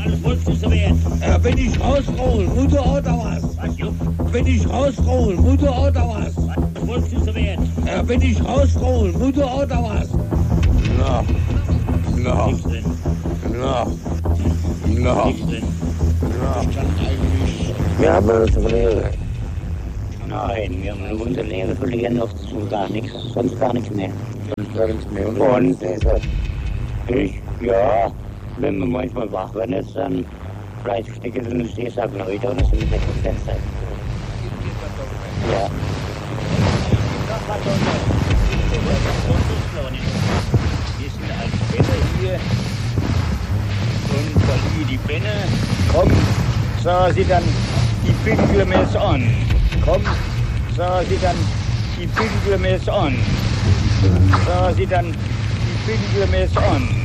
alles wolltest du so werden? Wenn ich rausroll, Mutter oder was? Was, Jupp? Wenn ich rausroll, Mutter oder was? Was wolltest du so werden? Wenn ich rausroll, Mutter oder was? Noch. Nichts drin. Noch. Nichts drin. Wir haben eine Lehre. Nein, wir haben unsere Lehre verlieren noch zu gar nichts, sonst gar nichts mehr. Und Ja, wenn wir manchmal wach werden, ist dann Fleischstücke sind es jetzt ab Leute und es sind 6 Fenster. Ja. Wir sind als Bälle hier und verliehen die Bälle. Komm, sagen sie dann, ich pinkel mir es an. Komm, sagen sie dann, ich pinkel mir es an. Sagen sie dann, ich pinkel mir es an.